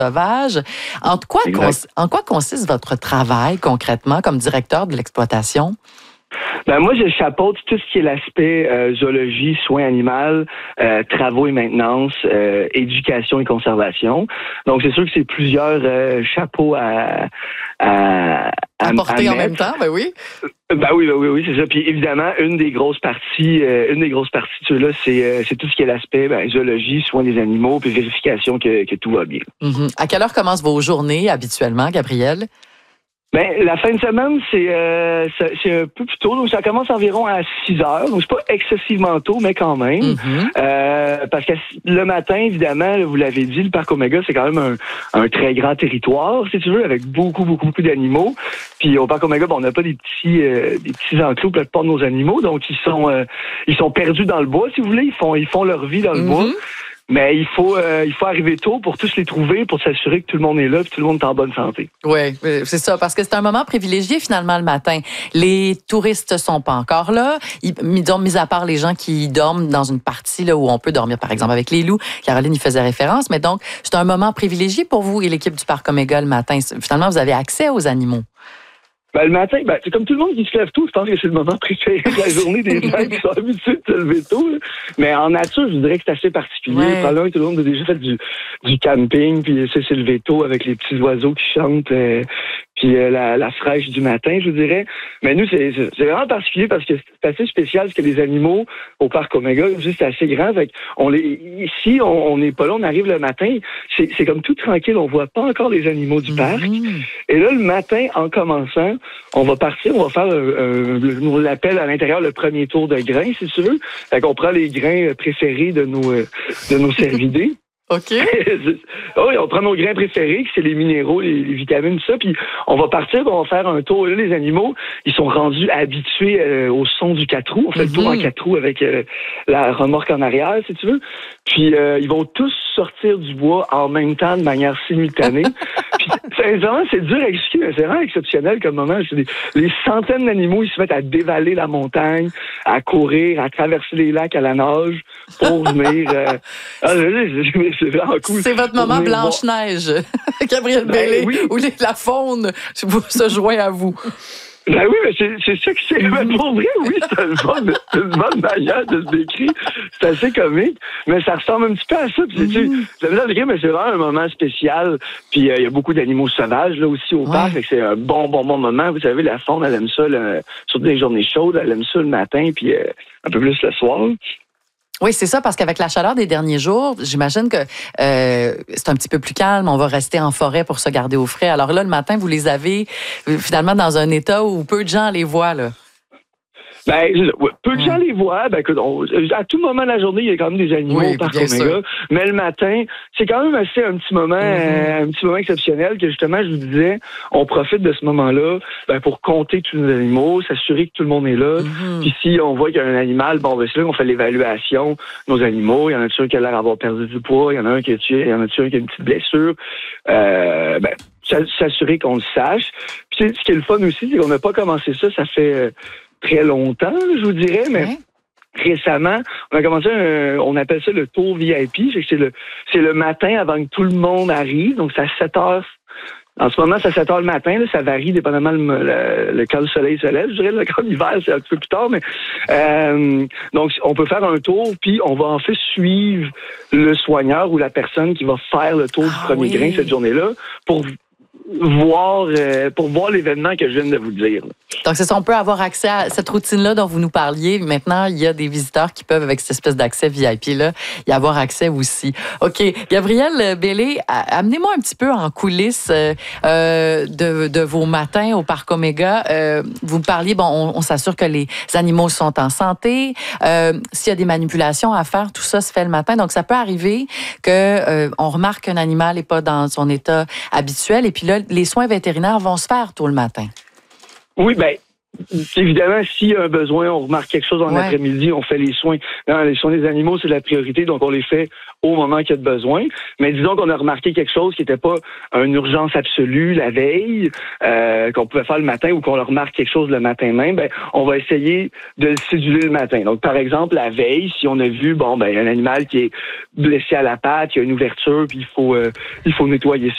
sauvages. En quoi consiste votre travail concrètement comme directeur de l'exploitation? Ben moi, je chapeaute tout ce qui est l'aspect zoologie, soins animaux, travaux et maintenance, éducation et conservation. Donc, c'est sûr que c'est plusieurs chapeaux à porter en même temps, ben oui. Ben oui, c'est ça. Puis évidemment, une des grosses parties de ceux-là, c'est tout ce qui est l'aspect zoologie, soins des animaux, puis vérification que tout va bien. Mm-hmm. À quelle heure commencent vos journées habituellement, Gabriel? Ben, la fin de semaine, c'est un peu plus tôt. Donc, ça commence environ à 6 heures. Donc, c'est pas excessivement tôt, mais quand même. Mm-hmm. Parce que le matin, évidemment, vous l'avez dit, le parc Omega, c'est quand même un très grand territoire, si tu veux, avec beaucoup d'animaux. Puis au parc Omega, on n'a pas des petits enclos pour la plupart de nos animaux. Donc, ils sont perdus dans le bois, si vous voulez. Ils font leur vie dans le bois. Mais il faut arriver tôt pour tous les trouver, pour s'assurer que tout le monde est là et que tout le monde est en bonne santé. Oui, c'est ça, parce que c'est un moment privilégié finalement le matin. Les touristes sont pas encore là. Disons, mis à part les gens qui dorment dans une partie là où on peut dormir, par exemple avec les loups. Caroline y faisait référence, mais donc c'est un moment privilégié pour vous et l'équipe du parc Omega le matin. Finalement, vous avez accès aux animaux. Ben, le matin, c'est comme tout le monde qui se lève tôt. Je pense que c'est le moment préféré de la journée des gens qui sont habitués de se lever tôt. Là. Mais en nature, je dirais que c'est assez particulier. Ouais. Probablement que tout le monde a déjà fait du camping, puis s'est levé tôt avec les petits oiseaux qui chantent, puis la fraîche du matin, je vous dirais. Mais nous, c'est vraiment particulier parce que c'est assez spécial parce que les animaux au parc Omega, c'est assez grand. Fait ici, on n'est pas là, on arrive le matin. C'est comme tout tranquille, on voit pas encore les animaux du parc. Et là, le matin, en commençant, on va partir, on va faire, on l'appelle à l'intérieur le premier tour de grains, si tu veux. Fait qu'on prend les grains préférés de nos cervidés. OK. Oui, on prend nos grains préférés, c'est les minéraux, les vitamines, tout ça, puis on va partir, on va faire un tour. Là, les animaux, ils sont rendus habitués au son du 4 roues. On fait le tour en 4 roues avec la remorque en arrière, si tu veux. Puis ils vont tous sortir du bois en même temps, de manière simultanée. Puis sincèrement, c'est dur à expliquer, mais c'est vraiment exceptionnel comme moment. C'est les centaines d'animaux, ils se mettent à dévaler la montagne, à courir, à traverser les lacs à la nage pour venir... c'est vraiment cool. C'est votre moment Blanche-Neige, Gabriel Bellé, oui. où la faune se joint à vous. Ben oui, mais c'est ça que c'est. Mais pour vrai, oui, c'est une bonne manière de se décrire. C'est assez comique, mais ça ressemble un petit peu à ça. Puis, mais c'est vraiment un moment spécial. Puis il y a beaucoup d'animaux sauvages là aussi au parc. Fait que c'est un bon moment. Vous savez, la faune, elle aime ça, surtout des journées chaudes, elle aime ça le matin, puis un peu plus le soir. Oui, c'est ça, parce qu'avec la chaleur des derniers jours, j'imagine que c'est un petit peu plus calme. On va rester en forêt pour se garder au frais. Alors là, le matin, vous les avez finalement dans un état où peu de gens les voient, là. Ben, peu de gens les voient. Ben, écoute, à tout moment de la journée, il y a quand même des animaux au parc Omega. Mais le matin, c'est quand même assez un petit moment exceptionnel que justement, je vous disais, on profite de ce moment-là pour compter tous nos animaux, s'assurer que tout le monde est là. Puis si on voit qu'il y a un animal, c'est là qu'on fait l'évaluation de nos animaux. Il y en a un qui a l'air d'avoir perdu du poids, il y en a un qui a tué, il y en a un qui a une petite blessure. S'assurer qu'on le sache. Puis ce qui est le fun aussi, c'est qu'on n'a pas commencé ça fait très longtemps, je vous dirais, mais récemment, on a commencé on appelle ça le tour VIP. C'est le matin avant que tout le monde arrive, donc c'est à 7 heures. En ce moment, c'est à 7 heures le matin, là, ça varie dépendamment quand le soleil se lève. Je dirais, là, quand l'hiver, c'est un petit peu plus tard, mais donc on peut faire un tour, puis on va en fait suivre le soigneur ou la personne qui va faire le tour du premier grain cette journée-là pour voir l'événement que je viens de vous dire. Donc, c'est ça, on peut avoir accès à cette routine-là dont vous nous parliez. Maintenant, il y a des visiteurs qui peuvent, avec cette espèce d'accès VIP-là, y avoir accès aussi. OK. Gabriel Bellé, amenez-moi un petit peu en coulisses de vos matins au parc Omega. Vous me parliez, on s'assure que les animaux sont en santé. S'il y a des manipulations à faire, tout ça se fait le matin. Donc, ça peut arriver qu'on remarque qu'un animal n'est pas dans son état habituel. Et puis là, les soins vétérinaires vont se faire tôt le matin. Oui, évidemment, s'il y a un besoin, on remarque quelque chose en après-midi, on fait les soins. Non, les soins des animaux, c'est la priorité, donc on les fait au moment qu'il y a de besoin. Mais disons qu'on a remarqué quelque chose qui n'était pas une urgence absolue la veille, qu'on pouvait faire le matin ou qu'on leur remarque quelque chose le matin même, on va essayer de le céduler le matin. Donc, par exemple, la veille, si on a vu, un animal qui est blessé à la patte, il y a une ouverture, puis il faut nettoyer